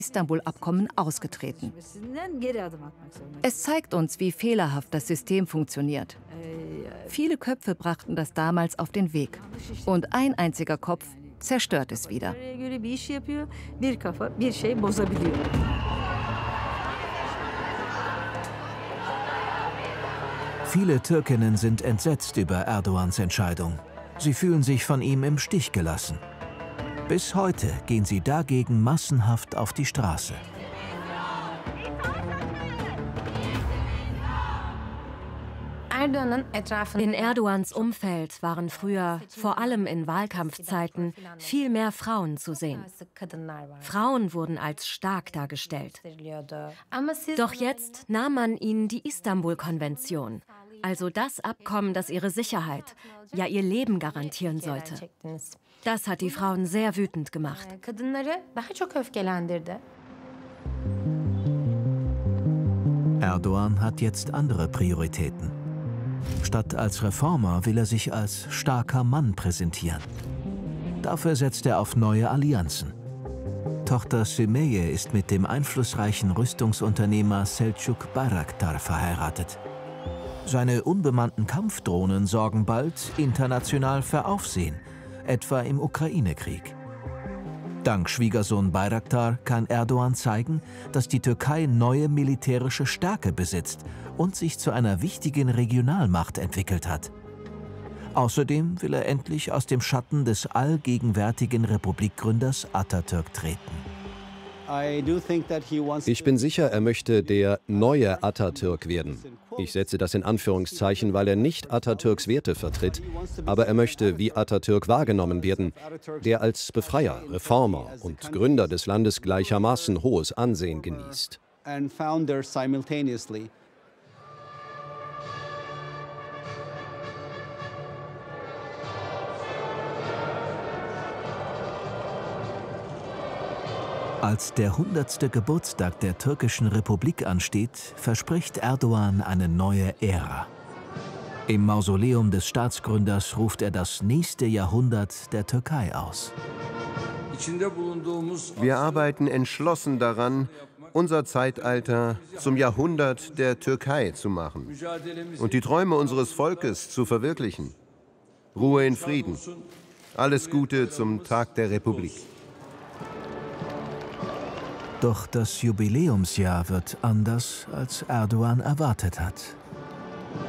Istanbul-Abkommen ausgetreten. Es zeigt uns, wie fehlerhaft das System funktioniert. Viele Köpfe brachten das damals auf den Weg. Und ein einziger Kopf zerstört es wieder. Viele Türkinnen sind entsetzt über Erdogans Entscheidung. Sie fühlen sich von ihm im Stich gelassen. Bis heute gehen sie dagegen massenhaft auf die Straße. In Erdogans Umfeld waren früher, vor allem in Wahlkampfzeiten, viel mehr Frauen zu sehen. Frauen wurden als stark dargestellt. Doch jetzt nahm man ihnen die Istanbul-Konvention, also das Abkommen, das ihre Sicherheit, ja ihr Leben garantieren sollte. Das hat die Frauen sehr wütend gemacht. Erdogan hat jetzt andere Prioritäten. Statt als Reformer will er sich als starker Mann präsentieren. Dafür setzt er auf neue Allianzen. Tochter Sümeyye ist mit dem einflussreichen Rüstungsunternehmer Selçuk Bayraktar verheiratet. Seine unbemannten Kampfdrohnen sorgen bald international für Aufsehen, etwa im Ukraine-Krieg. Dank Schwiegersohn Bayraktar kann Erdogan zeigen, dass die Türkei neue militärische Stärke besitzt und sich zu einer wichtigen Regionalmacht entwickelt hat. Außerdem will er endlich aus dem Schatten des allgegenwärtigen Republikgründers Atatürk treten. Ich bin sicher, er möchte der neue Atatürk werden. Ich setze das in Anführungszeichen, weil er nicht Atatürks Werte vertritt, aber er möchte wie Atatürk wahrgenommen werden, der als Befreier, Reformer und Gründer des Landes gleichermaßen hohes Ansehen genießt. Als der 100. Geburtstag der türkischen Republik ansteht, verspricht Erdogan eine neue Ära. Im Mausoleum des Staatsgründers ruft er das nächste Jahrhundert der Türkei aus. Wir arbeiten entschlossen daran, unser Zeitalter zum Jahrhundert der Türkei zu machen und die Träume unseres Volkes zu verwirklichen. Ruhe in Frieden. Alles Gute zum Tag der Republik. Doch das Jubiläumsjahr wird anders, als Erdogan erwartet hat.